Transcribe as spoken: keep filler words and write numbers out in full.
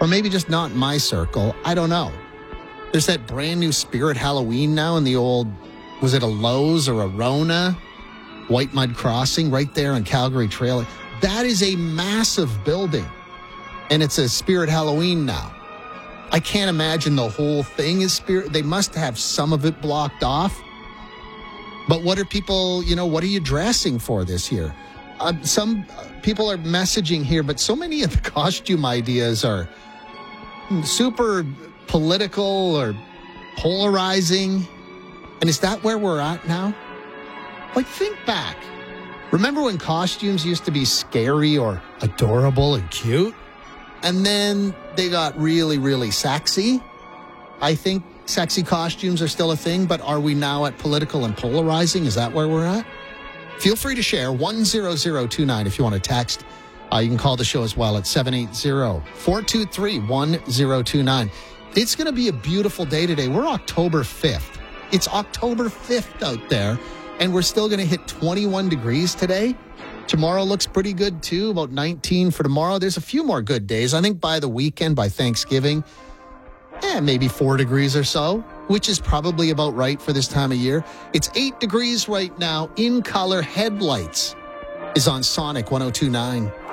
Or maybe just not in my circle. I don't know. There's that brand new Spirit Halloween now in the old, was it a Lowe's or a Rona? White Mud Crossing right there on Calgary Trail. That is a massive building. And it's a Spirit Halloween now. I can't imagine the whole thing is Spirit. They must have some of it blocked off. But what are people, you know, what are you dressing for this year? Uh, some people are messaging here, but so many of the costume ideas are super political or polarizing. And is that where we're at now? Like, think back. Remember when costumes used to be scary or adorable and cute? And then they got really, really sexy. I think sexy costumes are still a thing, but are we now at political and polarizing? Is that where we're at? Feel free to share one zero zero two nine if you want to text. Uh, you can call the show as well at seven eight zero, four two three, one zero two nine. It's going to be a beautiful day today. We're October fifth. It's October fifth out there, and we're still going to hit twenty-one degrees today. Tomorrow looks pretty good, too, about nineteen for tomorrow. There's a few more good days. I think by the weekend, by Thanksgiving, eh, maybe four degrees or so, which is probably about right for this time of year. It's eight degrees right now. In Color Headlights is on Sonic one oh two point nine.